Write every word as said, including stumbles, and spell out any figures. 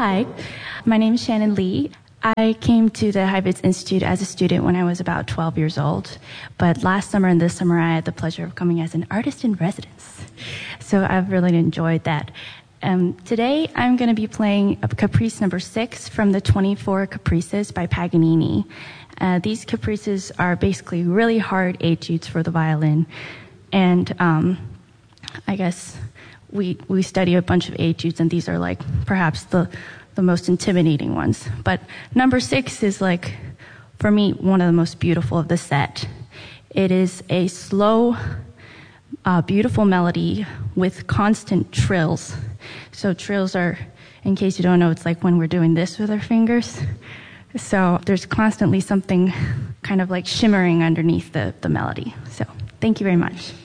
Hi, my name is Shannon Lee. I came to the Heifetz Institute as a student when I was about twelve years old, but last summer and this summer I had the pleasure of coming as an artist in residence. So I've really enjoyed that. Um, today I'm going to be playing a Caprice number six from the twenty-four Caprices by Paganini. Uh, these Caprices are basically really hard etudes for the violin, and um, I guess we we study a bunch of etudes, and these are like perhaps the the most intimidating ones. But number six is like, for me, one of the most beautiful of the set. It is a slow, uh, beautiful melody with constant trills. So trills are, in case you don't know, it's like when we're doing this with our fingers. So there's constantly something kind of like shimmering underneath the, the melody. So thank you very much.